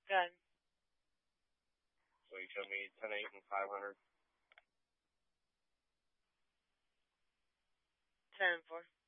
Good. So you showed me 10, 8, and 500. 10 and 4.